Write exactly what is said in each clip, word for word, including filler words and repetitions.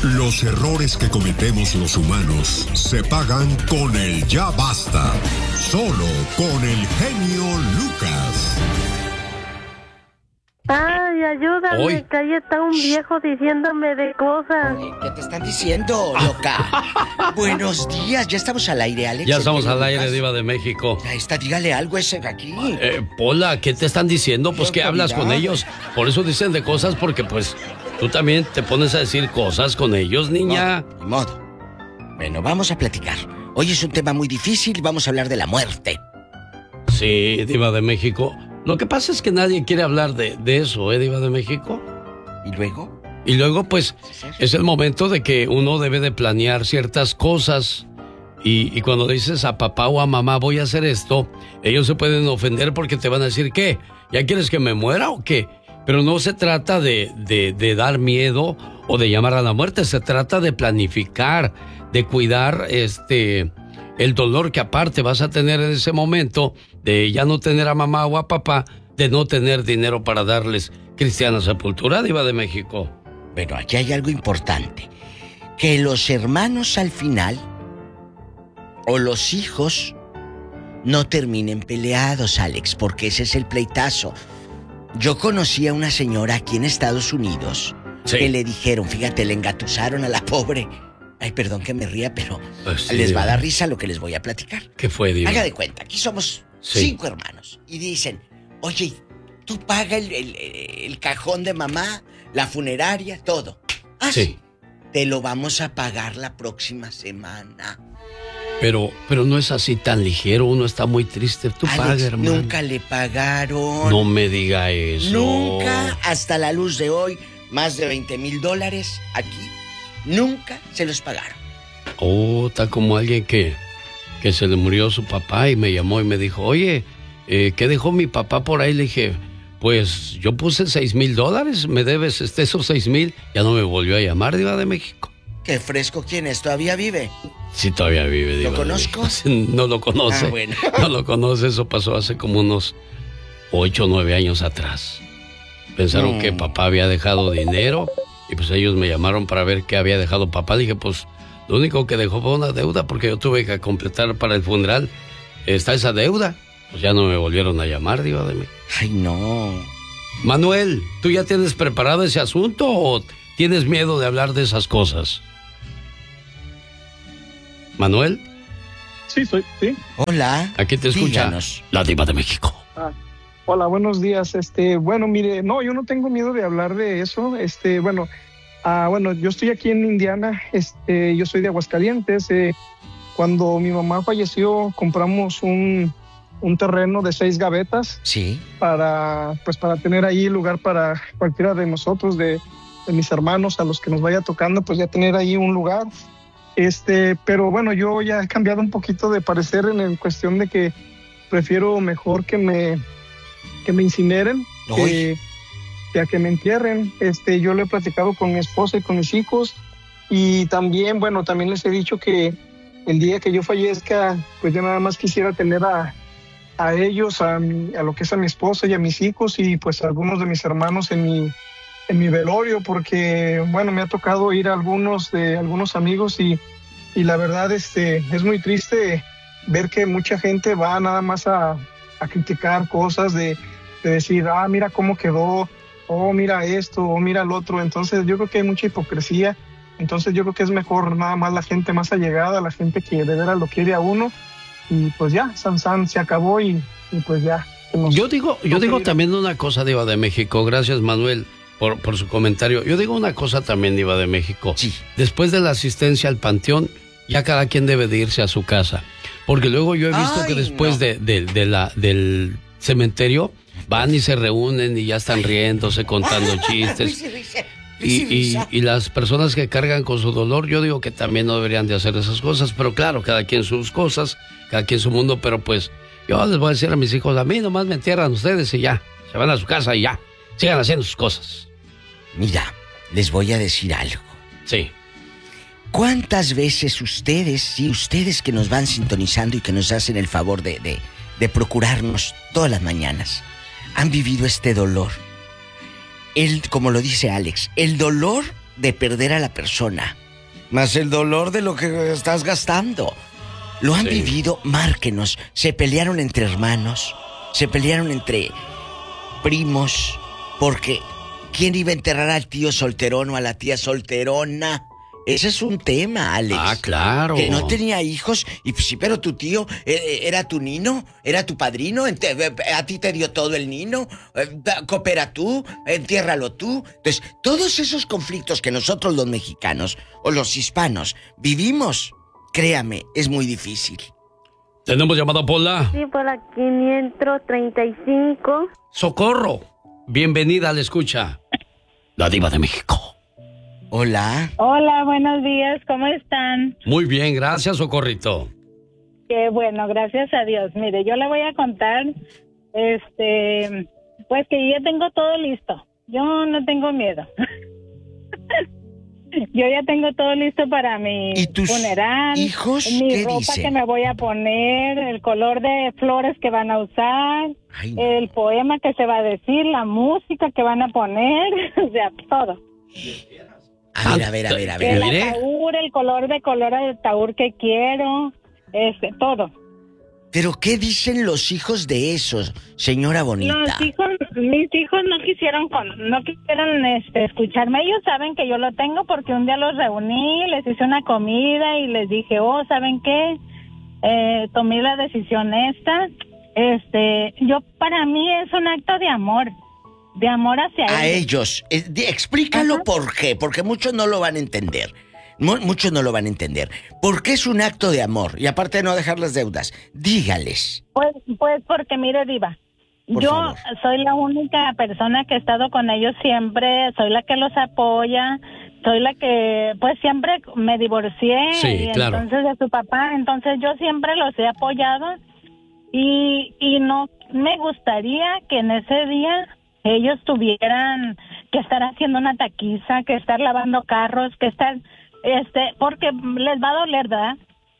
Los errores que cometemos los humanos se pagan con el ya basta. Solo con el genio Lucas. Ay, ayúdame, Hoy. que ahí está un viejo diciéndome de cosas. ¿Qué te están diciendo, loca? Buenos días, ya estamos al aire, Alex. Ya estamos genio al aire, Lucas. Diva de México. Ahí está, dígale algo ese de aquí. Eh, Pola, ¿qué te están diciendo? Pues Qué que hablas con autoridad. ellos. Por eso dicen de cosas, porque pues tú también te pones a decir cosas con ellos, niña. Ni modo. Bueno, vamos a platicar. Hoy es un tema muy difícil, vamos a hablar de la muerte. Sí, Diva de México. Lo que pasa es que nadie quiere hablar de, de eso, ¿eh, Diva de México? ¿Y luego? Y luego, pues, es el momento de que uno debe de planear ciertas cosas. Y, y cuando dices a papá o a mamá, voy a hacer esto, ellos se pueden ofender porque te van a decir, ¿qué? ¿Ya quieres que me muera o qué? Pero no se trata de, de, de dar miedo o de llamar a la muerte, se trata de planificar, de cuidar este el dolor que aparte vas a tener en ese momento de ya no tener a mamá o a papá, de no tener dinero para darles cristiana sepultura, Diva de México. Bueno, aquí hay algo importante. Que los hermanos al final, o los hijos, no terminen peleados, Alex, porque ese es el pleitazo. Yo conocí a una señora aquí en Estados Unidos, sí, que le dijeron, fíjate, le engatusaron a la pobre. Ay, perdón que me ría, pero pues sí, les va a Diva. dar risa lo que les voy a platicar. ¿Qué fue, Diva? Haga de cuenta, aquí somos Sí. cinco hermanos. Y dicen, oye, tú paga el, el- el cajón de mamá, la funeraria, todo. Ah, Sí. sí. Te lo vamos a pagar la próxima semana. Pero, pero no es así tan ligero, uno está muy triste. Tú Alex, paga, hermano. nunca le pagaron. No me diga eso. Nunca, hasta la luz de hoy, más de veinte mil dólares aquí, nunca se los pagaron. Oh, está como alguien que, que se le murió su papá y me llamó y me dijo, oye, eh, ¿qué dejó mi papá por ahí? Le dije, pues yo puse seis mil dólares, me debes este, esos seis mil. Ya no me volvió a llamar, Diva de México. Qué fresco, ¿quién es? ¿Todavía vive? Sí, todavía vive, Diva. ¿Lo de conozco? México. No lo conoce. Ah, bueno. No lo conoce, eso pasó hace como unos ocho o nueve años atrás. Pensaron Mm. que papá había dejado dinero y pues ellos me llamaron para ver qué había dejado papá. Dije, pues lo único que dejó fue una deuda porque yo tuve que completar para el funeral. Está esa deuda. Pues ya no me volvieron a llamar, Diva de México. Ay, no. Manuel, ¿tú ya tienes preparado ese asunto o tienes miedo de hablar de esas cosas? Manuel, Sí, soy, sí. Hola. aquí te escucha Díganos. la Diva de México. Ah, hola, buenos días. Este, bueno, mire, no, yo no tengo miedo de hablar de eso. Este, bueno, ah, bueno, yo estoy aquí en Indiana. Este, yo soy de Aguascalientes. Eh, cuando mi mamá falleció, compramos un, un terreno de seis gavetas Sí. para, pues, para tener ahí lugar para cualquiera de nosotros, de, de mis hermanos, a los que nos vaya tocando, pues ya tener ahí un lugar. Este, pero bueno, yo ya he cambiado un poquito de parecer en, en cuestión de que prefiero mejor que me, que me incineren que, que a que me entierren. Este, yo lo he platicado con mi esposa y con mis hijos y también, bueno, también les he dicho que el día que yo fallezca, pues yo nada más quisiera tener a, a ellos, a, mi- a lo que es a mi esposa y a mis hijos y pues a algunos de mis hermanos en mi, en mi velorio, porque bueno, me ha tocado ir a algunos de algunos amigos y, y la verdad este, es muy triste ver que mucha gente va nada más a, a criticar cosas de, de decir, ah, mira cómo quedó, oh, mira esto, oh, mira el otro. Entonces yo creo que hay mucha hipocresía. Entonces yo creo que es mejor nada más la gente más allegada, la gente que de veras lo quiere a uno. Y pues ya, San San se acabó y, y pues ya. que nos- Yo digo, yo nos digo seguirá. también una cosa, Diva de México. Gracias, Manuel, por, por su comentario. Yo digo una cosa también, Diva de México. Sí. Después de la asistencia al panteón, ya cada quien debe de irse a su casa. Porque luego yo he visto Ay, que después no. de, de- de la, del cementerio van y se reúnen y ya están riéndose, contando chistes. Risa, risa, Y, risa, y, risa. y las personas que cargan con su dolor, yo digo que también no deberían de hacer esas cosas, pero claro, cada quien sus cosas, cada quien su mundo, pero pues yo les voy a decir a mis hijos, a mí nomás me entierran ustedes y ya, se van a su casa y ya, sigan haciendo sus cosas. Mira, les voy a decir algo. Sí. ¿Cuántas veces ustedes, sí, ustedes que nos van sintonizando y que nos hacen el favor de, de, de procurarnos todas las mañanas, han vivido este dolor? El, como lo dice Alex, el dolor de perder a la persona, más el dolor de lo que estás gastando. ¿Lo han sí. vivido? Márquenos. Se pelearon entre hermanos, se pelearon entre primos, porque ¿quién iba a enterrar al tío solterón o a la tía solterona? Ese es un tema, Alex. Ah, claro. Que no tenía hijos, y pues sí, pero tu tío era tu nino, era tu padrino, a ti te dio todo el nino, coopera tú, entiérralo tú. Entonces, todos esos conflictos que nosotros los mexicanos o los hispanos vivimos, créame, es muy difícil. ¿Tenemos llamada, Pola? Sí, por la quinientos treinta y cinco. Socorro, bienvenida a La Escucha, la Diva de México. Hola. Hola, buenos días, ¿cómo están? Muy bien, gracias, Socorrito. Qué bueno, gracias a Dios. Mire, yo le voy a contar, este, pues que yo ya tengo todo listo. Yo no tengo miedo. Yo ya tengo todo listo para mi ¿Y tus funeral, hijos mi qué ropa dicen? que me voy a poner, el color de flores que van a usar, Ay, no. el poema que se va a decir, la música que van a poner, o sea, todo. A ver, a ver, a ver, a ver. El Mire. ataúd, el color de color del ataúd que quiero, este, todo. Pero ¿qué dicen los hijos de esos, señora bonita? Los hijos, mis hijos no quisieron, con, no quisieron este, escucharme. Ellos saben que yo lo tengo porque un día los reuní, les hice una comida y les dije, oh, ¿saben qué? Eh, tomé la decisión esta. Este, yo, para mí es un acto de amor. De amor hacia A ellos. ellos. Eh, di- explícalo Ajá. por qué, porque muchos no lo van a entender. Mu- muchos no lo van a entender. ¿Por qué es un acto de amor? Y aparte de no dejar las deudas, dígales. Pues, pues porque mire, Diva, Por yo favor. soy la única persona que ha estado con ellos siempre, soy la que los apoya, soy la que, pues siempre me divorcié Sí, y claro. entonces de su papá, entonces yo siempre los he apoyado y, y no me gustaría que en ese día ellos tuvieran que estar haciendo una taquiza, que estar lavando carros, que estar, este, porque les va a doler, ¿verdad?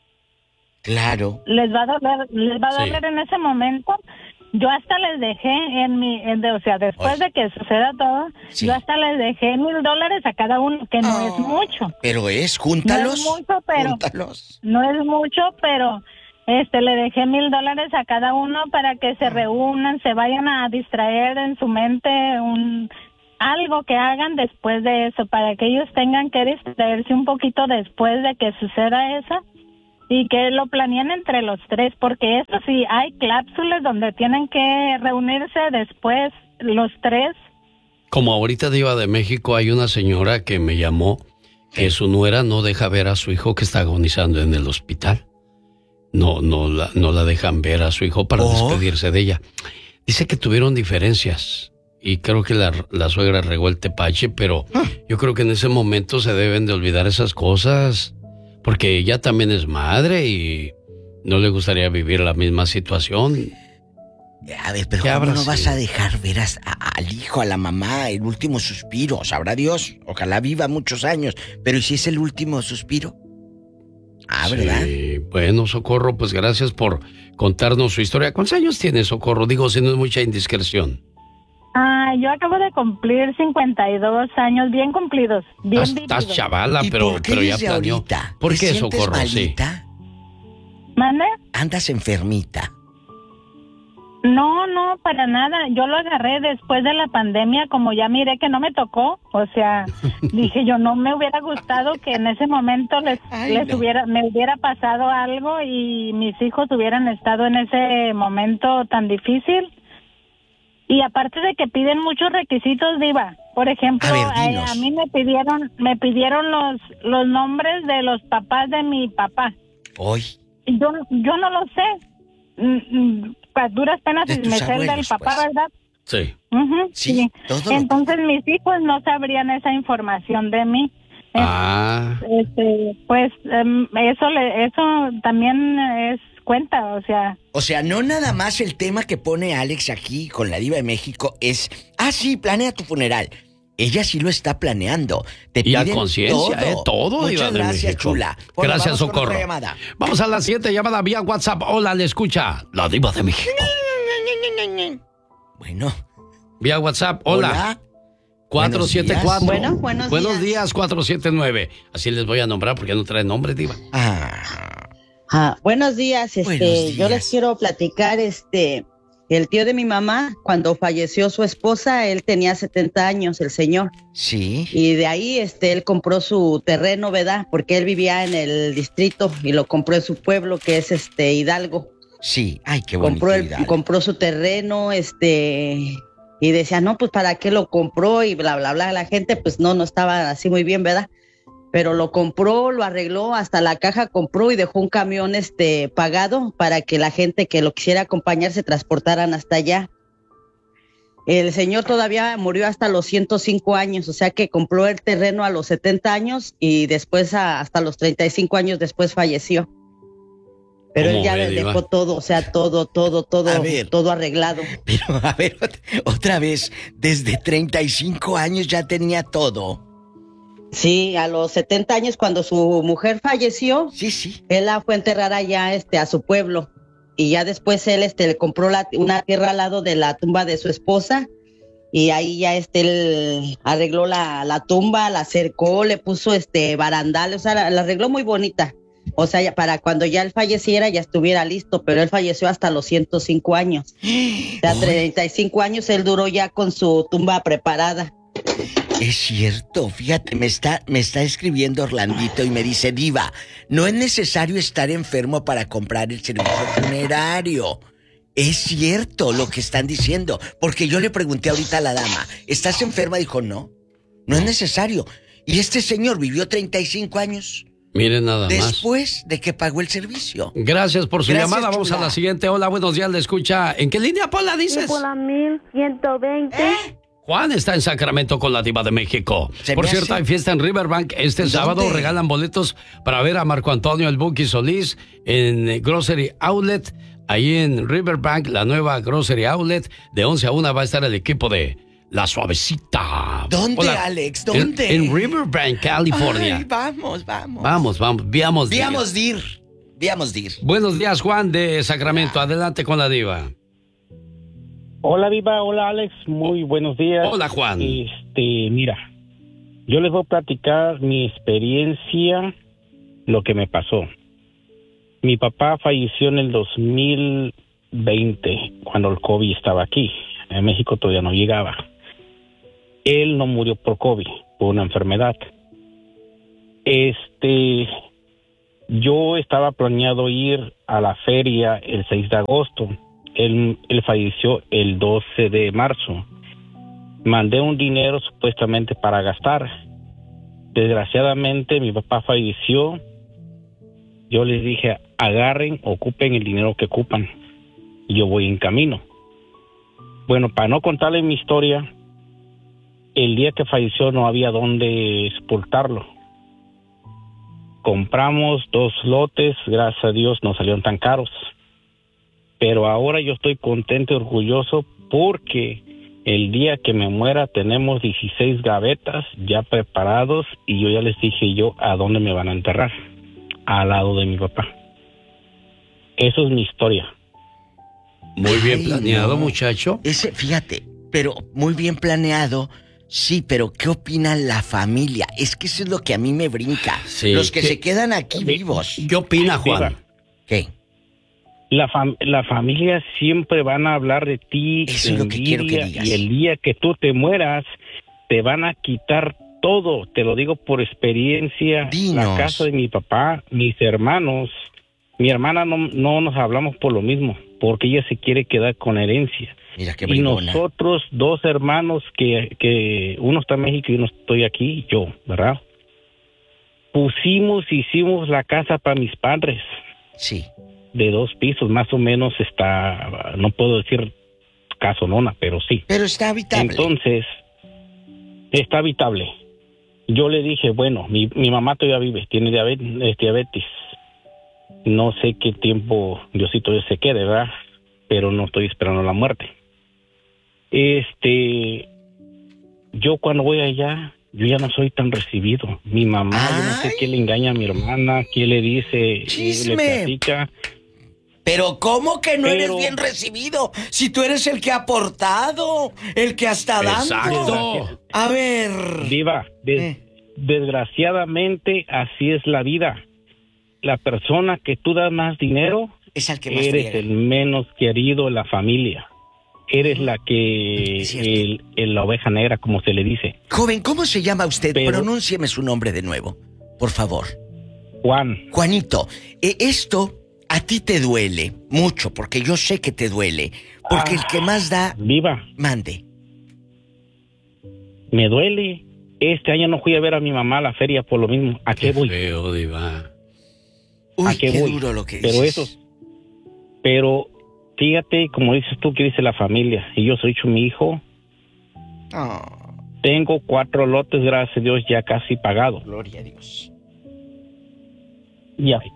Claro. Les va a doler, les va a Sí. doler en ese momento. Yo hasta les dejé en mi, en de- o sea, después Ay. de que suceda todo, Sí. yo hasta les dejé mil dólares a cada uno, que no Oh. es mucho. Pero es, júntalos. No es mucho, pero- Júntalos. No es mucho, pero este le dejé mil dólares a cada uno para que se reúnan, se vayan a distraer en su mente un algo que hagan después de eso, para que ellos tengan que distraerse un poquito después de que suceda eso y que lo planeen entre los tres, porque eso sí, hay cláusulas donde tienen que reunirse después los tres. Como ahorita Diva de México, hay una señora que me llamó que su nuera no deja ver a su hijo que está agonizando en el hospital. No, no la, no la dejan ver a su hijo para Oh. despedirse de ella. Dice que tuvieron diferencias y creo que la, la suegra regó el tepache, pero yo creo que en ese momento se deben de olvidar esas cosas, porque ella también es madre y no le gustaría vivir la misma situación. A ver, pero ¿Qué ¿cómo habrá no vas sido? a dejar ver a- a- al hijo, a la mamá, el último suspiro? Sabrá Dios, ojalá viva muchos años, pero ¿y si es el último suspiro? Ah, ¿verdad? Sí, bueno, Socorro, pues gracias por contarnos su historia. ¿Cuántos años tiene, Socorro? Digo, si no es mucha indiscreción. Ah, yo acabo de cumplir cincuenta y dos años, bien cumplidos, bien Estás, vividos. estás chavala, ¿Y pero, por qué pero ya desde planeó. ahorita? ¿Por ¿Te qué, sientes Socorro? Sí. malita? ¿Mande? ¿Andas enfermita? No, no, para nada. Yo lo agarré después de la pandemia, como ya miré que no me tocó. O sea, dije yo, no me hubiera gustado que en ese momento les, Ay, les no. hubiera, me hubiera pasado algo y mis hijos hubieran estado en ese momento tan difícil. Y aparte de que piden muchos requisitos, Diva. Por ejemplo, A ver, a, dinos. a mí me pidieron, me pidieron los, los nombres de los papás de mi papá. Hoy. Yo, yo no lo sé. Mm, mm, A duras penas De tus me sé el del abuelos, papá, pues. ¿verdad? Sí. Ujú, Sí, todo lo- Entonces mis hijos no sabrían esa información de mí. Ah, Este, pues em, eso le, eso también es cuenta, o sea, O sea, no nada más el tema que pone Alex aquí con la Diva de México es, ah, sí, planea tu funeral. Ella sí lo está planeando. Te y a piden conciencia, todo. ¿eh? Todo, Diva Muchas de gracias, México. chula. Bueno, Gracias, vamos con Socorro. otra llamada. Vamos a la siguiente llamada vía WhatsApp. Hola, le escucha la Diva de México. Bueno, Vía WhatsApp, hola. hola. cuatro siete cuatro. Bueno, buenos, buenos días. días, cuatro siete nueve. Así les voy a nombrar porque no trae nombre, diva. Ah. Ah, buenos días, este, Buenos días. yo les quiero platicar, este, el tío de mi mamá, cuando falleció su esposa, él tenía setenta años, el señor. Sí. Y de ahí, este, él compró su terreno, ¿verdad? Porque él vivía en el distrito y lo compró en su pueblo, que es, este, Hidalgo. Sí, ay, qué bonito. Compró, el, Hidalgo. compró su terreno, este, y decía, no, pues, ¿para qué lo compró? Y bla, bla, bla. La gente, pues, no, no estaba así muy bien, ¿verdad? Pero lo compró, lo arregló, hasta la caja compró y dejó un camión este pagado para que la gente que lo quisiera acompañar se transportaran hasta allá. El señor todavía murió hasta los ciento cinco años, o sea que compró el terreno a los setenta años y después a, hasta los treinta y cinco años después falleció. Pero él ya le dejó todo, o sea, todo, todo, todo, todo arreglado. Pero a ver, otra vez, desde treinta y cinco años ya tenía todo. Sí, a los setenta años cuando su mujer falleció, sí, sí. él la fue a enterrar allá este, a su pueblo y ya después él este, le compró la, una tierra al lado de la tumba de su esposa y ahí ya este, él arregló la, la tumba, la cercó, le puso este barandales, o sea, la, la arregló muy bonita. O sea, ya para cuando ya él falleciera ya estuviera listo, pero él falleció hasta los ciento cinco años. O sea, treinta y cinco años él duró ya con su tumba preparada. Es cierto, fíjate, me está, me está escribiendo Orlandito y me dice, Diva, no es necesario estar enfermo para comprar el servicio funerario. Es cierto lo que están diciendo, porque yo le pregunté ahorita a la dama, ¿estás enferma? Dijo, no, no es necesario. Y este señor vivió treinta y cinco años. Miren nada más. Después de que pagó el servicio. Gracias por su Gracias, llamada. Vamos chula. a la siguiente. Hola, buenos días, le escucha. ¿En qué línea, Pola, dices? Pola mil ciento veinte. ¿Eh? Juan está en Sacramento con la Diva de México. Se Por me cierto, hace- hay fiesta en Riverbank. Este ¿Dónde? sábado regalan boletos para ver a Marco Antonio el Buki Solís en eh, Grocery Outlet. Ahí en Riverbank, la nueva Grocery Outlet. De once a una va a estar el equipo de La Suavecita. ¿Dónde, Hola. Alex? ¿Dónde? En, en Riverbank, California. Ay, vamos, vamos. Vamos, vamos, viamos. Viamos dir. Viamos dir. Buenos días, Juan de Sacramento. Adelante con la Diva. Hola, Diva. Hola, Alex. Muy buenos días. Hola, Juan. Este, mira, yo les voy a platicar mi experiencia, lo que me pasó. Mi papá falleció en el dos mil veinte, cuando el COVID estaba aquí. En México todavía no llegaba. Él no murió por COVID, por una enfermedad. Este, yo estaba planeado ir a la feria el seis de agosto. Él, él falleció el doce de marzo. Mandé un dinero supuestamente para gastar. Desgraciadamente mi papá falleció. Yo les dije, agarren, ocupen el dinero que ocupan. Yo voy en camino. Bueno, para no contarles mi historia, el día que falleció no había dónde sepultarlo. Compramos dos lotes, gracias a Dios no salieron tan caros. Pero ahora yo estoy contento y orgulloso porque el día que me muera tenemos dieciséis gavetas ya preparados y yo ya les dije yo a dónde me van a enterrar, al lado de mi papá. Eso es mi historia. Muy bien Ay, planeado, no. muchacho. Ese, fíjate, pero muy bien planeado. Sí, pero ¿qué opina la familia? Es que eso es lo que a mí me brinca. Sí, Los que ¿qué- se quedan aquí vivos. ¿Qué opina, Juan? Diva, ¿Qué? La, fam- la familia siempre van a hablar de ti, Eso es lo que quiero que envidia, digas. y el día que tú te mueras te van a quitar todo. Te lo digo por experiencia. Dinos. La casa de mi papá, mis hermanos, mi hermana no, no nos hablamos por lo mismo, porque ella se quiere quedar con herencia. Mira qué Y bribona. nosotros, dos hermanos, que, que uno está en México y uno estoy aquí, yo, ¿verdad? Pusimos, hicimos la casa para mis padres, Sí. de dos pisos, más o menos está, no puedo decir casonona, pero sí. Pero está habitable. Entonces, está habitable. Yo le dije, bueno, mi, mi mamá todavía vive, tiene diabetes, diabetes. No sé qué tiempo Diosito se quede, ¿verdad? Pero no estoy esperando la muerte. Este, yo cuando voy allá, yo ya no soy tan recibido. Mi mamá, yo no sé Ay. qué le engaña a mi hermana, qué le dice, qué Chisme. le platica. Pero ¿cómo que no Pero- eres bien recibido? Si tú eres el que ha aportado, el que está dando. Exacto. A ver. Viva, des- Eh. desgraciadamente así es la vida. La persona que tú das más dinero, Es al que más eres friega. el menos querido de la familia. Eres la que, Es cierto. el, el- la oveja negra, como se le dice. Joven, ¿cómo se llama usted? Pero- Pronúncieme su nombre de nuevo, por favor. Juan, Juanito, eh, esto a ti te duele mucho, porque yo sé que te duele. Porque el que más da, viva, mande. me duele. Este año no fui a ver a mi mamá a la feria por lo mismo. ¿A qué, Qué voy? feo, Diva. Uy, ¿A qué qué voy? duro lo que Pero dices. eso, pero fíjate, como dices tú, que dice la familia. Y yo soy hecho mi hijo. Oh, Tengo cuatro lotes, gracias a Dios, ya casi pagados. gloria a Dios. Ya.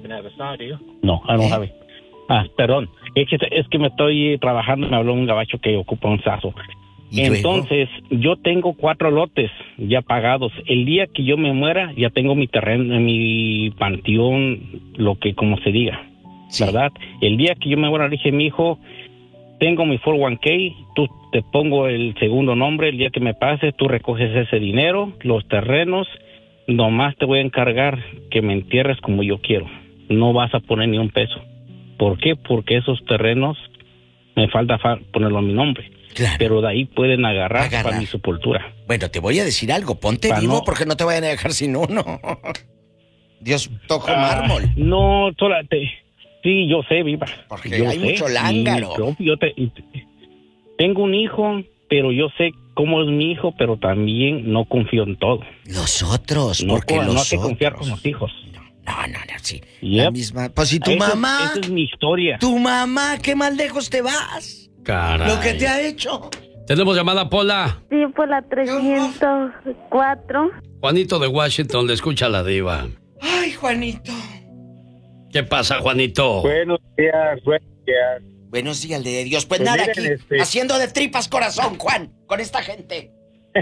No, I don't ¿Eh? have it. Ah, perdón. Es que, es que me estoy trabajando, me habló un gabacho que ocupa un sazo. ¿Y luego? Entonces, yo tengo cuatro lotes ya pagados. El día que yo me muera, ya tengo mi terreno, mi panteón, lo que como se diga, Sí. ¿verdad? El día que yo me muera, le dije, mi hijo, tengo mi cuatro uno k, tú te pongo el segundo nombre, el día que me pases, tú recoges ese dinero, los terrenos, nomás te voy a encargar que me entierres como yo quiero. No vas a poner ni un peso. ¿Por qué? Porque esos terrenos me falta fa- ponerlo a mi nombre. Claro. Pero de ahí pueden agarrar, Agarrar. para mi sepultura. Bueno, te voy a decir algo. Ponte Pa' vivo no- porque no te vayan a dejar sin uno. Dios toco mármol. Ah, no, sola- te- sí, yo sé, viva. Porque Yo hay sé, mucho y lángaro. yo- yo te- y te- tengo un hijo, pero yo sé cómo es mi hijo, pero también no confío en todo. Los otros, No, porque no los hay que confiar otros. con los hijos. No, no, no, sí. Yep. La misma. Pues si tu Esa- mamá, Esa es mi historia. tu mamá, ¿qué más lejos te vas? Caray. Lo que te ha hecho. Tenemos llamada, Pola. Sí, por la trescientos cuatro. Juanito de Washington, le escucha a la Diva. Ay, Juanito. ¿Qué pasa, Juanito? Buenos días, buenos días. Buenos días, de Dios. Pues, Pues nada, miren, aquí, este- haciendo de tripas corazón, Juan, con esta gente.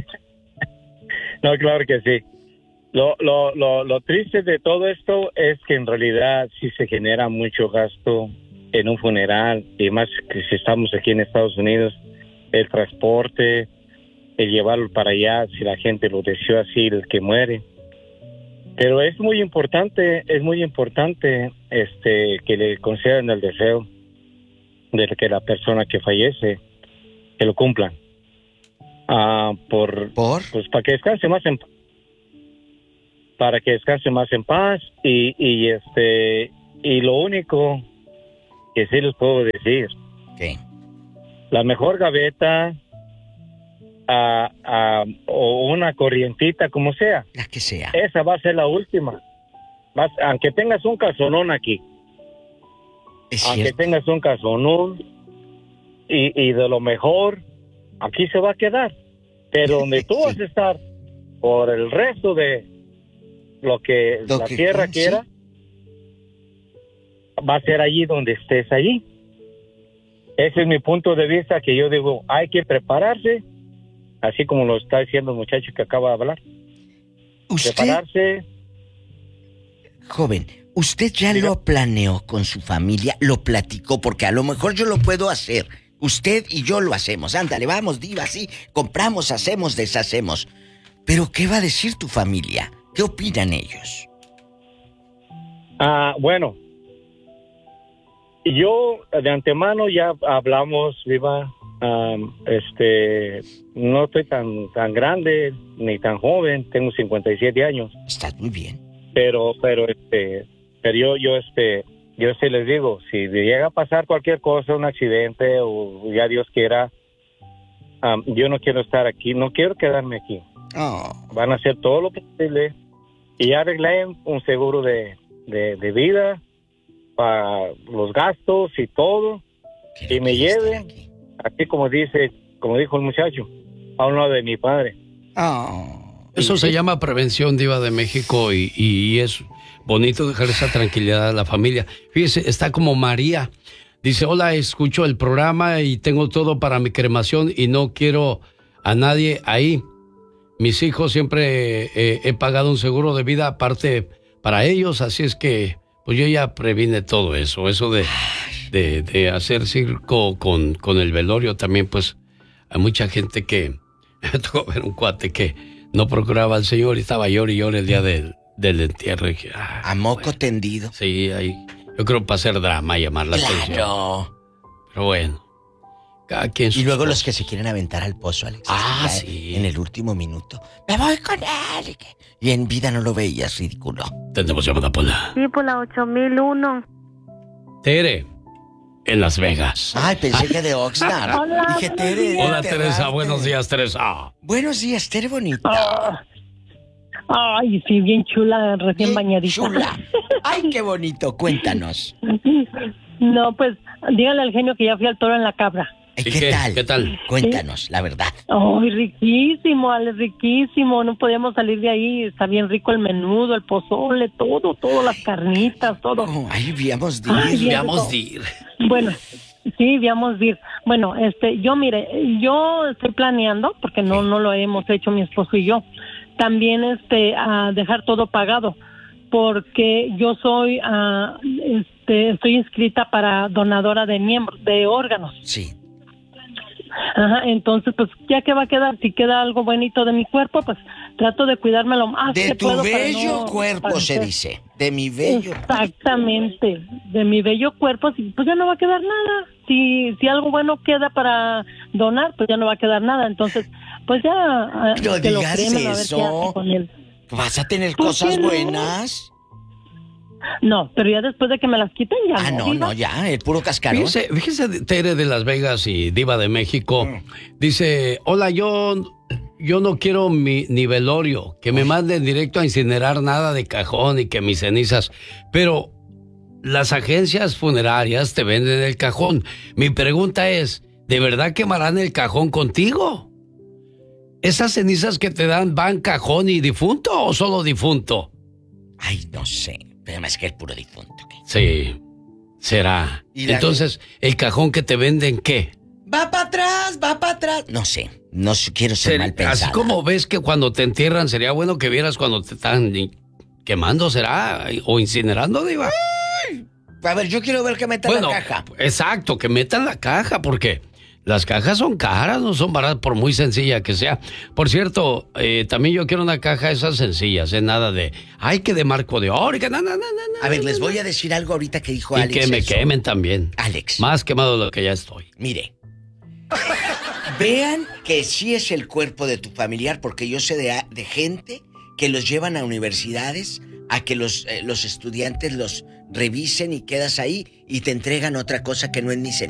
No, claro que sí. Lo, lo, lo, lo triste de todo esto es que en realidad sí se genera mucho gasto en un funeral, y más que si estamos aquí en Estados Unidos, el transporte, el llevarlo para allá, si la gente lo deseó así, el que muere. Pero es muy importante, es muy importante este que le concedan el deseo de que la persona que fallece, que lo cumplan. Ah, por, ¿Por? pues para que descanse más en para que descanse más en paz y, y este y lo único que sí les puedo decir, ¿Qué? la mejor gaveta ah, ah, o una corrientita como sea, La que sea. esa va a ser la última. Vas, aunque tengas un casonón aquí, Es aunque cierto. tengas un casonón y, y de lo mejor, aquí se va a quedar. Pero donde tú Sí. vas a estar por el resto de lo que Lo la que- tierra sí. quiera, va a ser allí donde estés allí. Ese es mi punto de vista, que yo digo, hay que prepararse, así como lo está diciendo el muchacho que acaba de hablar. Usted, Prepararse. joven, usted ya Diga. lo planeó con su familia, lo platicó, porque a lo mejor yo lo puedo hacer. Usted y yo lo hacemos. Ándale, vamos, Diva, sí. Compramos, hacemos, deshacemos. Pero, ¿qué va a decir tu familia? ¿Qué opinan ellos? Ah, bueno, yo de antemano ya hablamos, Viva, am, este, no estoy tan tan grande ni tan joven, tengo cincuenta y siete años, Estás muy bien. pero pero este, pero yo yo este, yo sí les digo, si llega a pasar cualquier cosa, un accidente o ya Dios quiera, am, yo no quiero estar aquí, no quiero quedarme aquí. Oh, Van a hacer todo lo posible y ya arreglé un seguro de, de, de vida para los gastos y todo, que Y no me quiere estar lleven. aquí. así como dice, como dijo el muchacho, a un lado de mi padre. Oh, Eso se llama prevención, Diva de México, y, y es bonito dejar esa tranquilidad a la familia. Fíjese, está como María. Dice, hola, escucho el programa y tengo todo para mi cremación y no quiero a nadie ahí. Mis hijos siempre eh, he pagado un seguro de vida aparte para ellos, así es que pues yo ya previne todo eso, eso de de, de hacer circo con, con el velorio también, pues hay mucha gente que... Me tocó ver un cuate que no procuraba al Señor y estaba llorando y llorando el día del, del entierro. Y dije, ah, a moco bueno. tendido. Sí, ahí, yo creo para hacer drama, llamar la claro. atención. Pero bueno, cada quien sus Y luego cosas. los que se quieren aventar al pozo, Alex. Ah, ya, sí. En el último minuto. Me voy con él. Y, que... y en vida no lo veías, ridículo. Tenemos llamada por la... Sí, por la ocho mil uno. Tere, en Las Vegas. Ay, pensé que de Oxnard. Hola, Dije, Tere. Hola, te Teresa. erraste. Buenos días, Teresa. Buenos días, Tere bonita. Ah, ay, sí, bien chula, recién Bien bañadita. chula. Ay, qué bonito. Cuéntanos. No, pues, dígale al genio que ya fui al toro en la cabra. ¿Y ¿Y qué, qué? tal? ¿Qué tal? Cuéntanos, la verdad. Ay, riquísimo, Ale, riquísimo. No podíamos salir de ahí. Está bien rico el menudo, el pozole, todo, todo, las carnitas, todo. Oh, ay, viamos Ay, dir. bien Veamos rico. ir. Bueno, sí, veamos ir. Bueno, este, yo mire, yo estoy planeando, porque no, no lo hemos hecho mi esposo y yo, también este, a dejar todo pagado, porque yo soy, ah, este, estoy inscrita para donadora de miembros, de órganos. Sí. Ajá, entonces, pues, ¿ya qué va a quedar? Si queda algo bonito de mi cuerpo, pues, trato de cuidarme lo más De que tu puedo para bello no cuerpo se padecer. dice. De mi bello. Exactamente, de mi bello cuerpo, sí, pues ya no va a quedar nada. Si si algo bueno queda para donar, pues ya no va a quedar nada. Entonces, pues ya ah, No que lo digas cremen, a ver qué eso. hace con él. ¿Vas a tener ¿Por cosas qué no? buenas? No, pero ya después de que me las quiten ya Ah, no, Diva. no, ya, el puro cascarón. Fíjese, fíjese, Tere de Las Vegas y Diva de México. Dice, hola, yo, yo no quiero mi, ni velorio, que me manden directo a incinerar nada de cajón y que mis cenizas. Pero las agencias funerarias te venden el cajón. Mi pregunta es, ¿de verdad quemarán el cajón contigo? ¿Esas cenizas que te dan van cajón y difunto o solo difunto? Ay, no sé. Pero más que el puro difunto. ¿qué? Sí, será. ¿Y la- Entonces, ¿el cajón que te venden qué? Va para atrás, va para atrás. No sé, no s- quiero ser Ser- mal pensada. así como ves que cuando te entierran, sería bueno que vieras cuando te están i- quemando, ¿será? O incinerando, Diva. A ver, yo quiero ver que meta Bueno, la caja. exacto, que metan la caja, porque las cajas son caras, no son baratas, por muy sencilla que sea. Por cierto, eh, también yo quiero una caja de esas sencillas, ¿eh? Nada de, ay, que de marco de oro, y que na, na, na, na, A ver, na, les na. voy a decir algo ahorita que dijo Y Alex. que me eso. quemen también. Alex, Más quemado de lo que ya estoy. mire. Vean que sí es el cuerpo de tu familiar, porque yo sé de, de gente que los llevan a universidades a que los, eh, los estudiantes los revisen y quedas ahí y te entregan otra cosa que no es ni